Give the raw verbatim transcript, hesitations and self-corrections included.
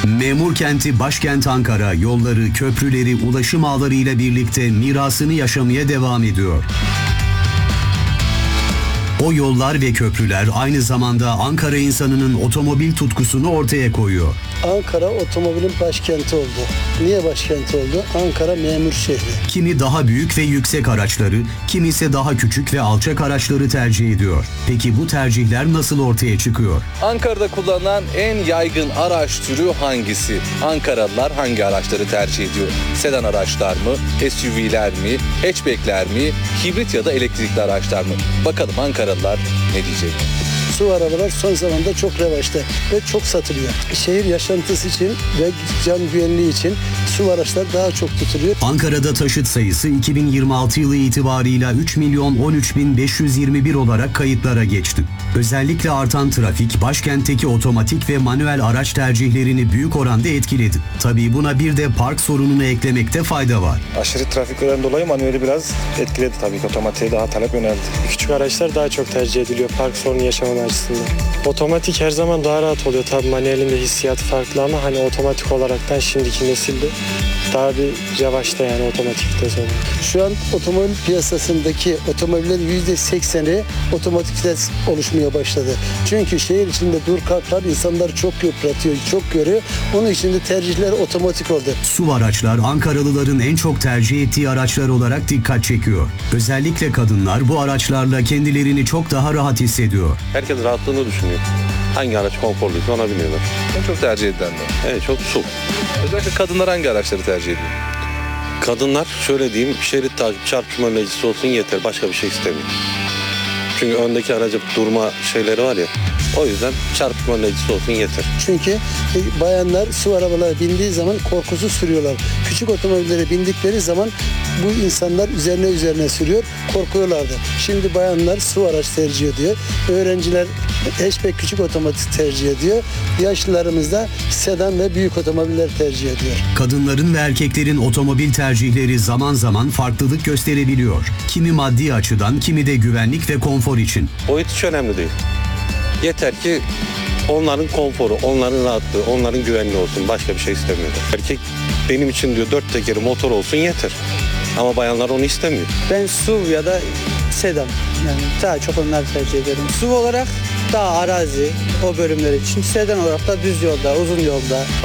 Memur kenti başkent Ankara yolları, köprüleri, ulaşım ağları ile birlikte mirasını yaşamaya devam ediyor. O yollar ve köprüler aynı zamanda Ankara insanının otomobil tutkusunu ortaya koyuyor. Ankara otomobilin başkenti oldu. Niye başkenti oldu? Ankara memur şehri. Kimi daha büyük ve yüksek araçları, kimi ise daha küçük ve alçak araçları tercih ediyor. Peki bu tercihler nasıl ortaya çıkıyor? Ankara'da kullanılan en yaygın araç türü hangisi? Ankaralılar hangi araçları tercih ediyor? Sedan araçlar mı? S U V'ler mi? Hatchback'ler mi? Hibrit ya da elektrikli araçlar mı? Bakalım Ankaralılar ne diyecek? Su arabalar son zamanda çok revaçta ve çok satılıyor. Şehir yaşantısı için ve can güvenliği için su araçlar daha çok tutuluyor. Ankara'da taşıt sayısı iki bin yirmi altı yılı itibarıyla üç milyon on üç bin beş yüz yirmi bir olarak kayıtlara geçti. Özellikle artan trafik başkentteki otomatik ve manuel araç tercihlerini büyük oranda etkiledi. Tabii buna bir de park sorununu eklemekte fayda var. Aşırı trafiklerden dolayı manueli biraz etkiledi tabii ki. Otomatiğe daha talep yöneldi. Küçük araçlar daha çok tercih ediliyor park sorunu yaşamama açısından. Otomatik her zaman daha rahat oluyor. Tabii manuelin de hissiyatı farklı ama hani otomatik olaraktan şimdiki nesilde daha bir revaçta yani otomatikte sonra. Şu an otomobil piyasasındaki otomobillerin yüzde sekseni otomatik vites oluşmaya başladı. Çünkü şehir içinde dur kalklar insanları çok yıpratıyor, çok görüyor. Onun için de tercihler otomatik oldu. S U V araçlar Ankaralıların en çok tercih ettiği araçlar olarak dikkat çekiyor. Özellikle kadınlar bu araçlarla kendilerini çok daha rahat hissediyor. Herkes rahatlığını düşünüyor. Hangi araç konforluysa ona biniyorlar. En çok tercih edilenler. Evet, çok S U V. Özellikle kadınlar hangi araçları tercih ediyor? Kadınlar şöyle diyeyim, şerit takip çarpışma önleyicisi olsun yeter. Başka bir şey istemiyor. Çünkü öndeki aracı durma şeyleri var ya. O yüzden çarpışma önleyicisi olsun yeter. Çünkü e, bayanlar su arabalara bindiği zaman korkusuz sürüyorlar. Küçük otomobillere bindikleri zaman bu insanlar üzerine üzerine sürüyor, korkuyorlardı. Şimdi bayanlar su araç tercih ediyor. Öğrenciler hatchback küçük otomatik tercih ediyor. Yaşlılarımız da sedan ve büyük otomobiller tercih ediyor. Kadınların ve erkeklerin otomobil tercihleri zaman zaman farklılık gösterebiliyor. Kimi maddi açıdan, kimi de güvenlik ve konfor için. Boyut hiç önemli değil. Yeter ki onların konforu, onların rahatlığı, onların güvenliği olsun. Başka bir şey istemiyorlar. Erkek benim için diyor dört tekeri motor olsun yeter. Ama bayanlar onu istemiyor. Ben S U V ya da sedan, yani daha çok onları tercih ederim. S U V olarak daha arazi o bölümler için, sedan olarak da düz yolda, uzun yolda.